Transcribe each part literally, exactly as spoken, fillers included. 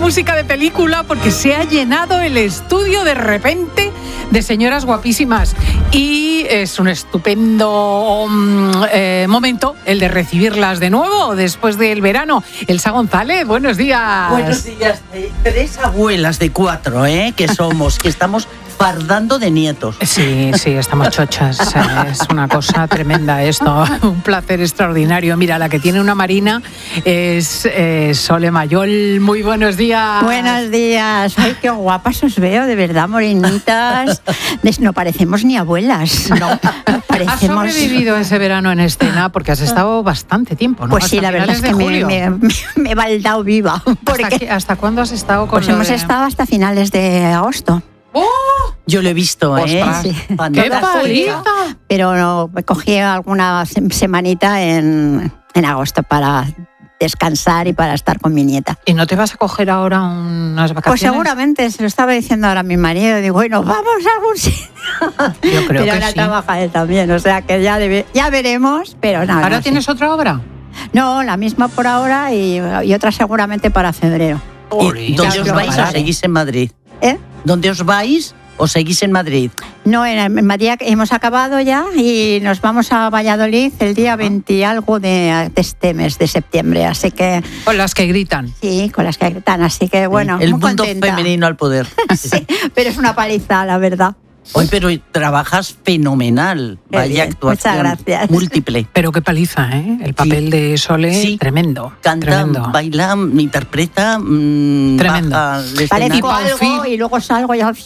música de película porque se ha llenado el estudio de repente de señoras guapísimas y es un estupendo um, eh, momento el de recibirlas de nuevo después del verano. Elsa González, buenos días. Buenos días. Eh, tres abuelas de cuatro, ¿eh? Que somos, que estamos fardando de nietos. Sí, sí, estamos chochas. Es una cosa tremenda esto. Un placer extraordinario. Mira, la que tiene una marina es eh, Sole Mayol. Muy buenos días. Buenos días. Ay, qué guapas os veo, de verdad, morenitas. No parecemos ni abuelas. No. Parecemos... Has sobrevivido ese verano en escena porque has estado bastante tiempo, ¿no? Pues sí, la verdad es que me, me, me, me he baldado viva. Porque... ¿Hasta, qué, ¿Hasta cuándo has estado con Pues hemos de... estado hasta finales de agosto. ¡Oh! Yo lo he visto, ¿eh? Sí. ¡Qué paliza! Pero no, me cogí alguna semanita en, en agosto para descansar y para estar con mi nieta. ¿Y no te vas a coger ahora unas vacaciones? Pues seguramente, se lo estaba diciendo ahora a mi marido. Digo, bueno, vamos a algún sitio. Yo creo pero que ahora sí. trabaja él también, o sea que ya, debe, ya veremos, pero nada. ¿Ahora no tienes sé. otra obra? No, la misma por ahora y, y otra seguramente para febrero. ¿Y dónde os vais o seguís en Madrid? ¿Eh? ¿Dónde os vais o seguís en Madrid? No, en Madrid hemos acabado ya y nos vamos a Valladolid el día veinte y algo de, de este mes, de septiembre, así que... Con las que gritan. Sí, con las que gritan, así que bueno, el muy mundo contenta. femenino al poder. Sí, pero es una paliza, la verdad. Hoy, pero trabajas fenomenal. Qué Vaya bien, actuación muchas gracias. múltiple. Pero qué paliza, ¿eh? El papel Sí. de Sole, Sí. tremendo. Canta, tremendo. baila, interpreta, mmm, Tremendo. baja al escenario. Parezco Paufil. algo y luego salgo y yo...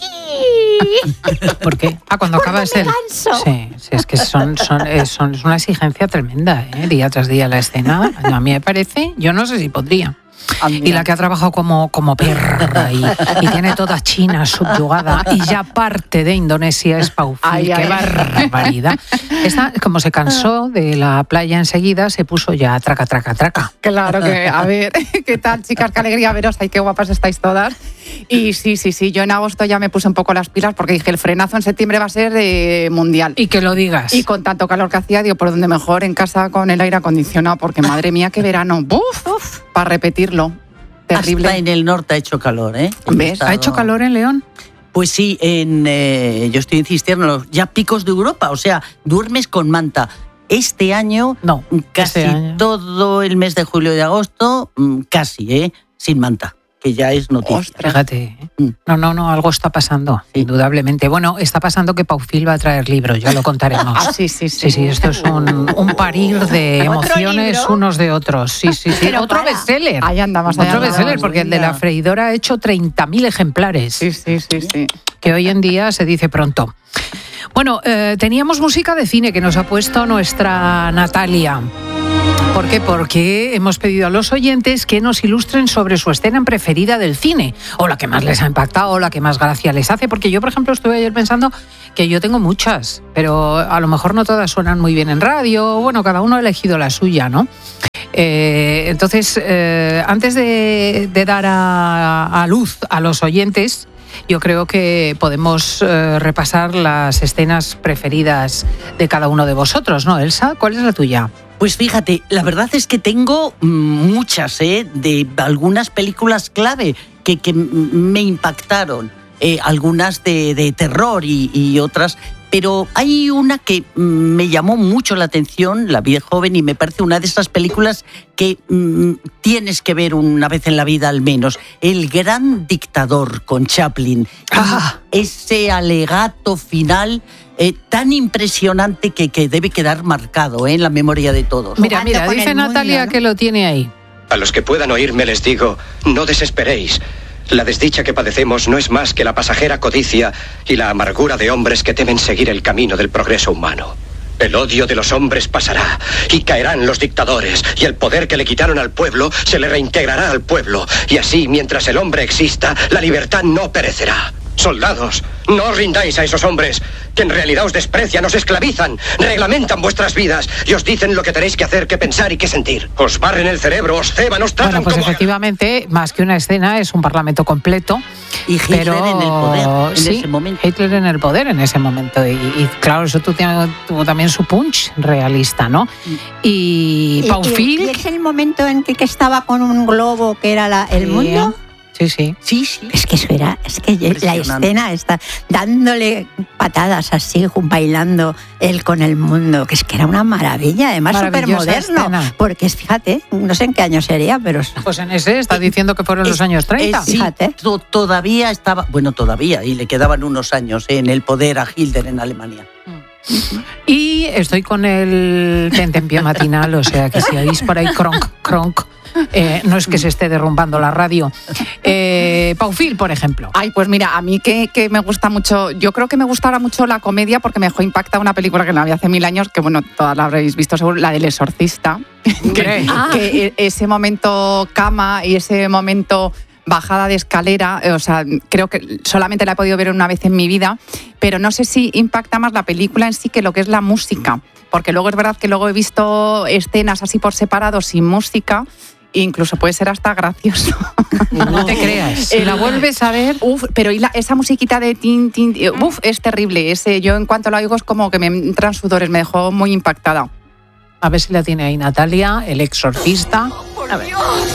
¿Por qué? Ah, cuando Porque acabas me el... canso. Sí, sí, es que son, son, eh, son, es una exigencia tremenda, ¿eh? Día tras día la escena. A mí me parece, yo no sé si podría. Y la que ha trabajado como, como perra y, y tiene toda China subyugada y ya parte de Indonesia es Paufil. Ay, ¡Qué ay. barbaridad! Esta, como se cansó de la playa enseguida, se puso ya traca, traca, traca. Claro que, a ver, ¿qué tal, chicas? Qué alegría veros, ay, qué guapas estáis todas. Y sí, sí, sí, yo en agosto ya me puse un poco las pilas porque dije, el frenazo en septiembre va a ser eh, mundial. Y que lo digas. Y con tanto calor que hacía, digo, por donde mejor en casa con el aire acondicionado, porque madre mía, qué verano, ¡buf! Uf, para repetirlo. Terrible. Hasta en el norte ha hecho calor, ¿eh? ¿Ves? Estado- ¿Ha hecho calor en León? Pues sí, en, eh, yo estoy insistiendo en los ya picos de Europa, o sea, duermes con manta. Este año, No, casi este año. todo el mes de julio y agosto, mm, casi, ¿eh? Sin manta, que ya es noticia. Ostras. Fíjate. ¿eh? Mm. No, no, no, algo está pasando, Sí. indudablemente. Bueno, está pasando que Paufil va a traer libros, ya lo contaremos. Ah, sí, sí, sí. Sí, sí, esto es un, un parir de ¿Otro emociones libro? unos de otros. Sí, sí, sí. Pero Otro para. bestseller. Ahí andamos, ahí Otro andamos. bestseller, porque el de la freidora ha hecho treinta mil ejemplares, Sí, sí, sí, sí. que hoy en día se dice pronto. Bueno, eh, teníamos música de cine que nos ha puesto nuestra Natalia. ¿Por qué? Porque hemos pedido a los oyentes que nos ilustren sobre su escena preferida del cine, o la que más les ha impactado, o la que más gracia les hace, porque yo, por ejemplo, estuve ayer pensando que yo tengo muchas, pero a lo mejor no todas suenan muy bien en radio, bueno, cada uno ha elegido la suya, ¿no? Eh, entonces, eh, antes de, de dar a, a luz a los oyentes, yo creo que podemos eh, repasar las escenas preferidas de cada uno de vosotros, ¿no, Elsa? ¿Cuál es la tuya? Pues fíjate, la verdad es que tengo mm, muchas, ¿eh? De algunas películas clave que, que m- me impactaron, eh, algunas de, de terror y, y otras, pero hay una que mm, me llamó mucho la atención, la vi de joven, y me parece una de esas películas que mm, tienes que ver una vez en la vida al menos, El Gran Dictador con Chaplin. Ah. Ese alegato final eh, tan impresionante que, que debe quedar marcado eh, en la memoria de todos. Mira, Jugando mira, con dice el Natalia mundo, ¿no? que lo tiene ahí. A los que puedan oírme les digo, no desesperéis. La desdicha que padecemos no es más que la pasajera codicia y la amargura de hombres que temen seguir el camino del progreso humano. El odio de los hombres pasará y caerán los dictadores, y el poder que le quitaron al pueblo se le reintegrará al pueblo, y así, mientras el hombre exista, la libertad no perecerá. Soldados, no os rindáis a esos hombres, que en realidad os desprecian, os esclavizan, reglamentan vuestras vidas y os dicen lo que tenéis que hacer, que pensar y que sentir. Os barren el cerebro, os ceban, os tratan Bueno, pues como... efectivamente, más que una escena, es un parlamento completo. Y Hitler pero, en el poder en sí, ese momento. Hitler en el poder en ese momento. Y, y claro, eso tu- tuvo también su punch realista, ¿no? Y Y, Paufil... y es el momento en que, que estaba con un globo que era la, el Sí. mundo. Sí, sí. Sí, sí. Es que eso era, es que la Impresionante. escena está dándole patadas así, bailando él con el mundo, que es que era una maravilla, además súper Maravillosa moderno, escena. porque es, fíjate, no sé en qué año sería, pero es- Pues en ese está diciendo que fueron los Es- años treinta. es- sí, Fíjate. to- todavía estaba, bueno, todavía, y le quedaban unos años eh, en el poder a Hitler en Alemania. Y estoy con el tentempié matinal, o sea que si oís por ahí cronk, cronk, eh, no es que se esté derrumbando la radio. Eh, Paufil, por ejemplo. Ay, pues mira, a mí que, que me gusta mucho, yo creo que me gustará mucho la comedia porque me dejó impactada una película que la vi hace mil años, que bueno, todas la habréis visto seguro, la del Exorcista. Hombre. Ah. Que e- ese momento cama y ese momento bajada de escalera, eh, o sea, creo que solamente la he podido ver una vez en mi vida, pero no sé si impacta más la película en sí que lo que es la música, porque luego es verdad que luego he visto escenas así por separado sin música, e incluso puede ser hasta gracioso. No te creas. Si la vuelves a ver. Uf, pero y la- esa musiquita de tin, tin, eh, uf, es terrible. Ese, yo en cuanto la oigo es como que me entran sudores, me dejó muy impactada. A ver si la tiene ahí Natalia, el exorcista. A ver.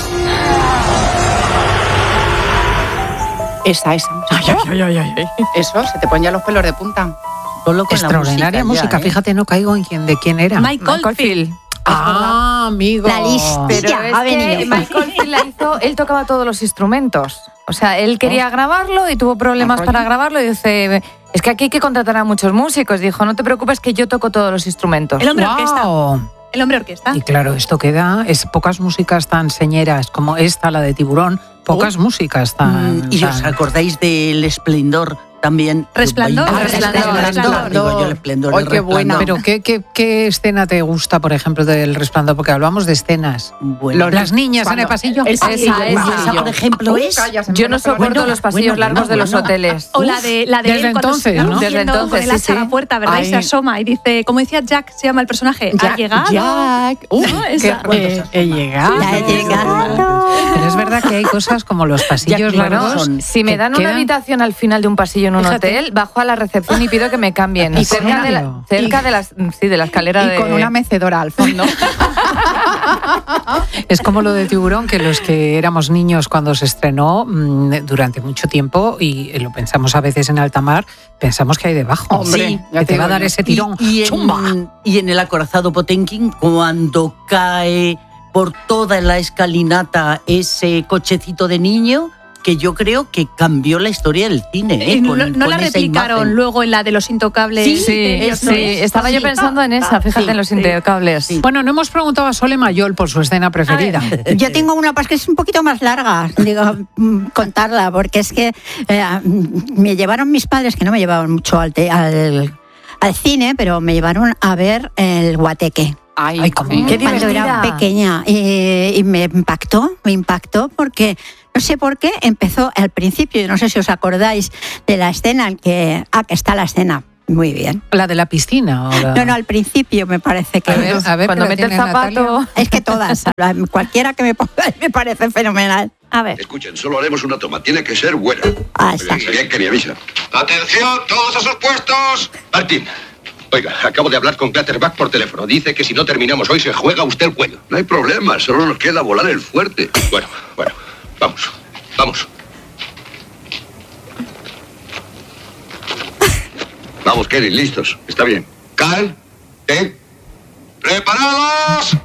Esa, esa. Eso, se te ponen ya los pelos de punta. Solo con la Extraordinaria música. ya, ¿eh? Fíjate, no caigo en quién, de quién era. Michael Field. Ah, amigo. La lista. Pero Ya, es ha que venido. Michael Field la hizo, él tocaba todos los instrumentos. O sea, él quería grabarlo y tuvo problemas Ah, para rollo. grabarlo y dice, es que aquí hay que contratar a muchos músicos. Dijo, no te preocupes que yo toco todos los instrumentos. El hombre orquesta. Wow. El hombre orquesta. Y claro, esto queda, es pocas músicas tan señeras como esta, la de Tiburón, pocas músicas tan... Mm, ¿Y os tan- acordáis del Esplendor también? Resplandor, Ah, Resplandor, Resplandor. Digo yo, el Esplendor, Ay, el qué buena. Resplandor. Pero ¿qué, qué, ¿qué escena te gusta, por ejemplo, del Resplandor? Porque hablamos de escenas. Bueno, Las niñas en el Cuando- pasillo. Esa, Esa, esa. esa, por ejemplo, Uy, es... calla, se me Yo ponen no los pelos de soporto bueno, los pasillos bueno, largos de bueno, los bueno. hoteles. O la de, la de Desde él cuando entonces, se está ¿no? Desde cogiendo con entonces, el hacha sí, a la sí. puerta, ¿verdad? Ay. Y se asoma y dice, como decía Jack, se llama el personaje, ha Jack, llegado. Jack. Uh, ¿No? qué Esa. bueno. He llegado. Ya he llegado. Pero es verdad que hay cosas como los pasillos Ya, claro, largos. son- Si me que dan una quedan- habitación al final de un pasillo en un Fíjate. hotel, bajo a la recepción y pido que me cambien. ¿En cerca serio? de la, cerca de las, sí, de la escalera Y de... con una mecedora al fondo. Es como lo de Tiburón, que los que éramos niños cuando se estrenó mm, durante mucho tiempo, y lo pensamos a veces en alta mar, pensamos que hay debajo. Hombre, Sí, ya que te te va a digo dar yo. ese tirón. Y, y ¡Chumba! en, y en el acorazado Potemkin, cuando cae por toda la escalinata ese cochecito de niño, que yo creo que cambió la historia del cine. ¿eh? Y no, Con- no con la esa replicaron imagen. luego en la de los intocables. Sí, Sí, de- sí, estaba yo pensando en esa, fíjate Sí, en los sí. intercables. Sí. Bueno, no hemos preguntado a Sole Mayol por su escena preferida. Yo tengo una pues que es un poquito más larga, digo, mm, contarla, porque es que eh, mm, me llevaron mis padres, que no me llevaban mucho al, te- al, al cine, pero me llevaron a ver el Guateque. Ay, Ay, cómo- sí. Qué Cuando era divertida. pequeña y, y me impactó, me impactó porque no sé por qué empezó al principio, y no sé si os acordáis de la escena en que, ah, que está la escena, muy bien. La de la piscina. o la- No, no, al principio me parece que A ver, a ver, Cuando que la mete el tiene zapato... Natalia. es que todas, cualquiera que me ponga me parece fenomenal. A ver. Escuchen, solo haremos una toma. Tiene que ser buena. Ah, está. Bien, bien que me avisa. ¡Atención, todos a sus puestos! Martín, oiga, acabo de hablar con Clatterback por teléfono. Dice que si no terminamos hoy se juega usted el cuello. No hay problema, solo nos queda volar el fuerte. Bueno, bueno, vamos, vamos. Vamos, Kenny, listos. Está bien. Cal, ¿eh? ¡Preparados!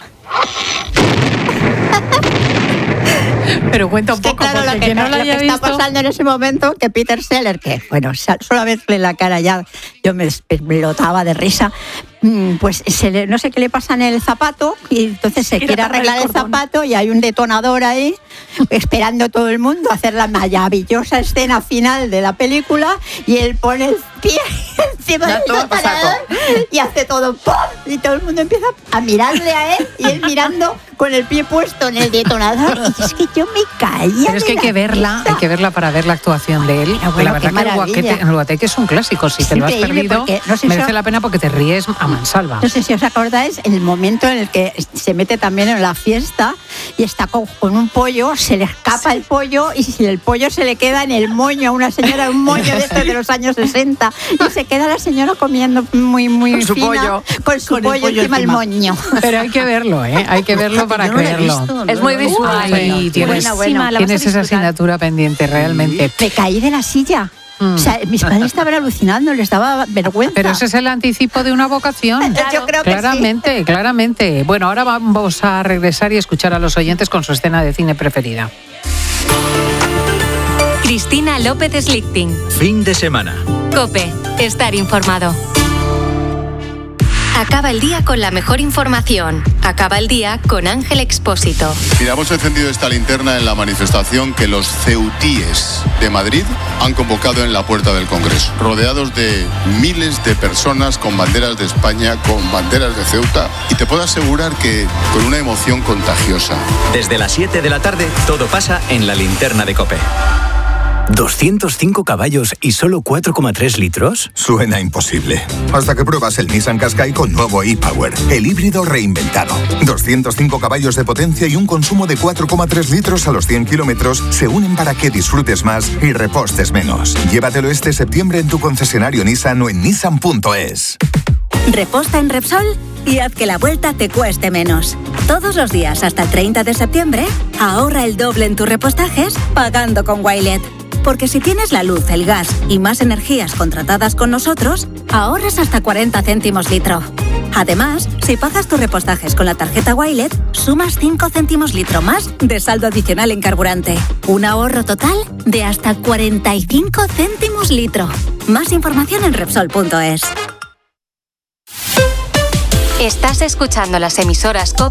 Pero cuenta un Es que poco, claro, lo porque que, quien no lo la que haya está visto... pasando en ese momento, que Peter Seller, que bueno, sa- solo verle la cara ya, yo me explotaba de risa, mm, pues se le- no sé qué le pasa en el zapato, y entonces se Quiere quiere agarrar el arreglar el, cordón. zapato y hay un detonador ahí, esperando todo el mundo a hacer la maravillosa escena final de la película, y él pone el pie encima Ya del todo por saco. detonador y hace todo ¡pum! Y todo el mundo empieza a mirarle a él, y él mirando con el pie puesto en el detonador, y es que yo me caía. Pero es que hay de que la verla, risa. hay que verla para ver la actuación de él. Pero bueno, la qué verdad que el maravilla. Guateque, el Guateque es un clásico. Si Es te lo has increíble perdido, porque no sé si merece os- la pena porque te ríes a mansalva. No sé si os acordáis el momento en el que se mete también en la fiesta y está con, con un pollo, se le escapa el pollo y si el pollo se le queda en el moño a una señora, un moño de estos de los años sesenta, silla y se queda la señora comiendo muy, muy Con su fina, pollo. con su Con el pollo, pollo encima el encima. moño. Pero hay que verlo, ¿eh? Hay que verlo para Yo no la he creerlo. visto, no Es muy la he visto. visual. Ay, tienes, Buena, buena. La vas a tienes esa disfrutar. asignatura pendiente, realmente. Me caí de la silla. Mm. O sea, mis padres estaban alucinando, les daba vergüenza. Pero ese es el anticipo de una vocación. Yo creo que sí. Claramente, claramente. Bueno, ahora vamos a regresar y escuchar a los oyentes con su escena de cine preferida. Cristina López Slichting. Fin de semana. COPE. Estar informado. Acaba el día con la mejor información. Acaba el día con Ángel Expósito. Mira, hemos encendido esta linterna en la manifestación que los ceutíes de Madrid han convocado en la puerta del Congreso, rodeados de miles de personas con banderas de España, con banderas de Ceuta, y te puedo asegurar que con una emoción contagiosa. Desde las siete de la tarde, todo pasa en la linterna de COPE. ¿doscientos cinco caballos y solo cuatro coma tres litros? Suena imposible. Hasta que pruebas el Nissan Qashqai con nuevo e-Power, el híbrido reinventado. doscientos cinco caballos de potencia y un consumo de cuatro coma tres litros a los cien kilómetros se unen para que disfrutes más y repostes menos. Llévatelo este septiembre en tu concesionario Nissan o en nissan punto es. Reposta en Repsol y haz que la vuelta te cueste menos. Todos los días hasta el treinta de septiembre, ahorra el doble en tus repostajes pagando con Wilet. Porque si tienes la luz, el gas y más energías contratadas con nosotros, ahorras hasta cuarenta céntimos litro. Además, si pagas tus repostajes con la tarjeta Wilet, sumas cinco céntimos litro más de saldo adicional en carburante. Un ahorro total de hasta cuarenta y cinco céntimos litro. Más información en Repsol punto es. Estás escuchando las emisoras COPE